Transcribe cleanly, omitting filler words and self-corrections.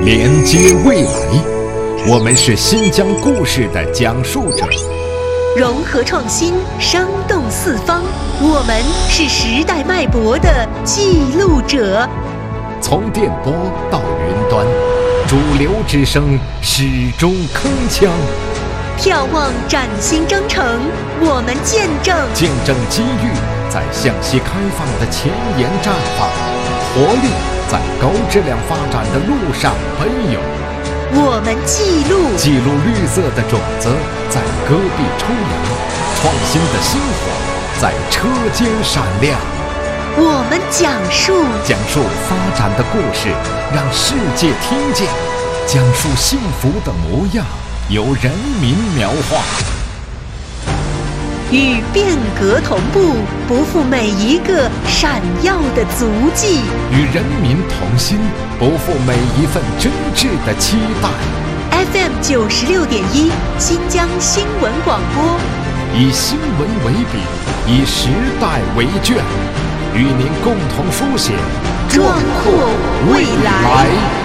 连接未来，我们是新疆故事的讲述者。 融合创新，生动四方，我们是时代脉搏的记录者。 从电波到云端，主流之声始终铿锵。 眺望崭新征程，我们见证机遇在向西开放的前沿绽放，活力在高质量发展的路上奔涌。 我们记录绿色的种子在戈壁抽芽，创新的星火在车间闪亮。 我们讲述发展的故事，让世界听见；讲述幸福的模样，由人民描画。 与变革同步，不负每一个闪耀的足迹； 与人民同心，不负每一份真挚的期待。 FM 96.1，新疆新闻广播， 以新闻为笔，以时代为卷，与您共同书写壮阔未来。